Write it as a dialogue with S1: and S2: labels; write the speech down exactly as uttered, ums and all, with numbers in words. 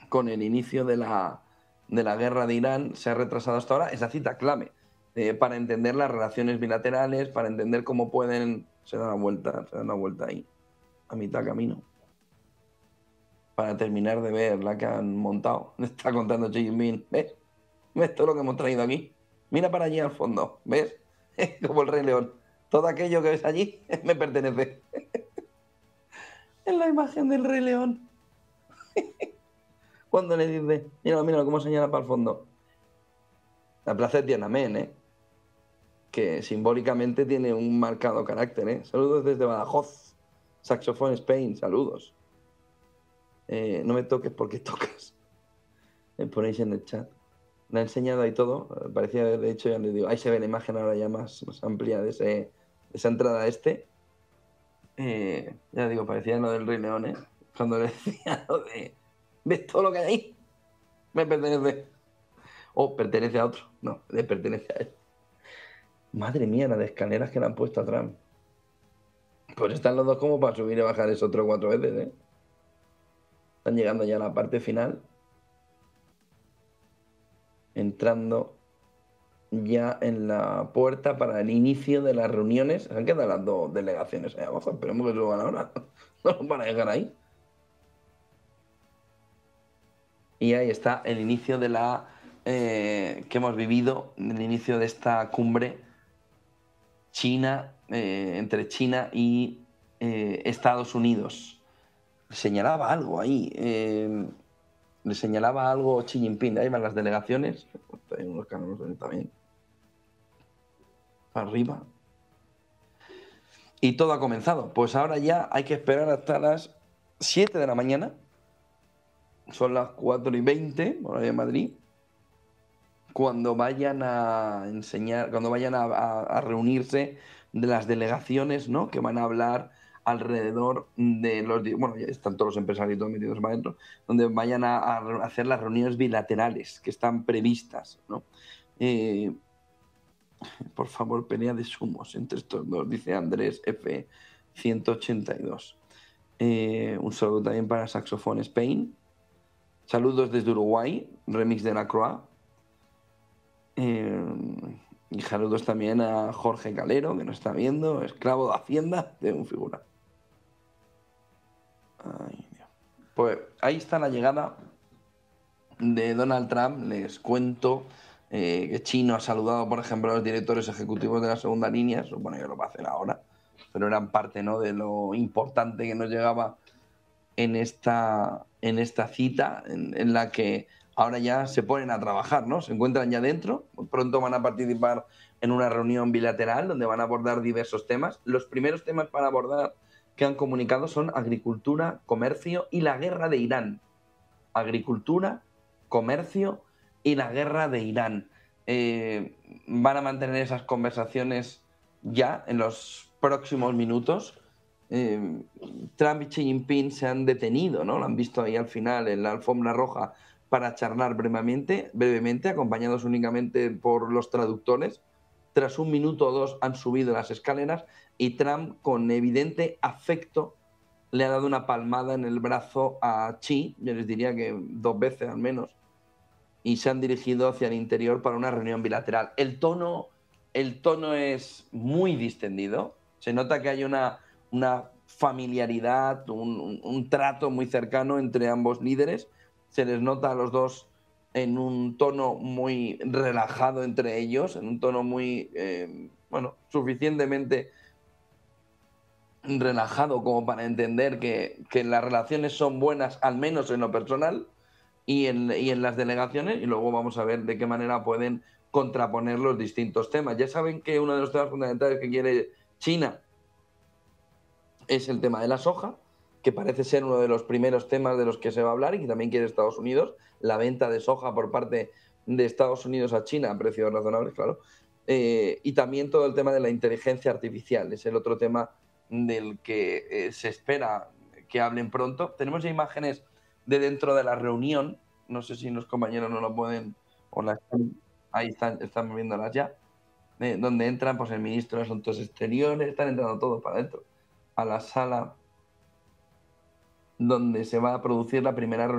S1: con el inicio de la, de la guerra de Irán, se ha retrasado hasta ahora, esa cita clave eh, para entender las relaciones bilaterales, para entender cómo pueden... Se da una vuelta, se da una vuelta ahí, a mitad camino. Para terminar de ver la que han montado. Me está contando Xi Jinping. ¿Ves? ¿Ves todo lo que hemos traído aquí? Mira para allí al fondo. ¿Ves? Como el Rey León. Todo aquello que ves allí me pertenece. Es la imagen del Rey León. Cuando le dice, mira, mira cómo señala para el fondo. La plaza de Tiananmen, ¿eh? Que simbólicamente tiene un marcado carácter, ¿eh? Saludos desde Badajoz. Saxophone Spain, saludos. Eh, no me toques porque tocas. Me ponéis en el chat. Me ha enseñado ahí todo. Parecía, de hecho, ya les digo, ahí se ve la imagen ahora ya más, más amplia de, ese, de esa entrada este. Eh, ya digo, parecía lo del Rey León, ¿eh? Cuando le decía lo de, ¿ves todo lo que hay ahí? Me pertenece. O pertenece a otro. No, le pertenece a él. Madre mía, la de escaleras que le han puesto a Trump. Pues están los dos como para subir y bajar eso tres o cuatro veces, ¿eh? Están llegando ya a la parte final. Entrando ya en la puerta para el inicio de las reuniones. Se han quedado las dos delegaciones ahí abajo. Esperemos que suban ahora. No nos van a dejar ahí. Y ahí está el inicio de la... Eh, que hemos vivido, el inicio de esta cumbre China, eh, entre China y eh, Estados Unidos. Señalaba algo ahí. Eh, le señalaba algo Xi Jinping. Ahí van las delegaciones. Hay unos canales también. Para arriba. Y todo ha comenzado. Pues ahora ya hay que esperar hasta las siete de la mañana. Son las cuatro y veinte, hora de Madrid. Cuando vayan a enseñar, cuando vayan a, a, a reunirse de las delegaciones, ¿no? Que van a hablar alrededor de los... Bueno, ya están todos los empresarios todos metidos para adentro, donde vayan a, a hacer las reuniones bilaterales que están previstas, ¿no? Eh, por favor, pelea de sumos entre estos dos, dice Andrés F ciento ochenta y dos. Eh, un saludo también para Saxophone Spain. Saludos desde Uruguay, remix de la Croix. Eh, y saludos también a Jorge Calero, que nos está viendo, esclavo de Hacienda, de un figura. Ay, Dios. Pues ahí está la llegada de Donald Trump. Les cuento eh, que Chino ha saludado, por ejemplo, a los directores ejecutivos de la segunda línea. Supone que lo va a hacer ahora, pero eran parte, ¿no?, de lo importante que nos llegaba en esta, en esta cita, en, en la que ahora ya se ponen a trabajar, ¿no? Se encuentran ya dentro, pronto van a participar en una reunión bilateral donde van a abordar diversos temas. Los primeros temas para abordar que han comunicado son agricultura, comercio y la guerra de Irán. Agricultura, comercio y la guerra de Irán. Eh, van a mantener esas conversaciones ya en los próximos minutos. Eh, Trump y Xi Jinping se han detenido, ¿no? Lo han visto ahí al final en la alfombra roja para charlar brevemente, brevemente, acompañados únicamente por los traductores. Tras un minuto o dos han subido las escaleras y Trump, con evidente afecto, le ha dado una palmada en el brazo a Xi, yo les diría que dos veces al menos, y se han dirigido hacia el interior para una reunión bilateral. El tono, el tono es muy distendido, se nota que hay una, una familiaridad, un, un, un trato muy cercano entre ambos líderes, se les nota a los dos en un tono muy relajado entre ellos, en un tono muy, eh, bueno, suficientemente relajado como para entender que, que las relaciones son buenas, al menos en lo personal y en, y en las delegaciones, y luego vamos a ver de qué manera pueden contraponer los distintos temas. Ya saben que uno de los temas fundamentales que quiere China es el tema de la soja, que parece ser uno de los primeros temas de los que se va a hablar, y que también quiere Estados Unidos, la venta de soja por parte de Estados Unidos a China a precios razonables, claro. Eh, y también todo el tema de la inteligencia artificial, es el otro tema del que eh, se espera que hablen pronto. Tenemos ya imágenes de dentro de la reunión, no sé si los compañeros no lo pueden, o la, ahí están, están viéndolas ya, eh, donde entran pues el ministro de Asuntos Exteriores, están entrando todos para adentro, a la sala donde se va a producir la primera reunión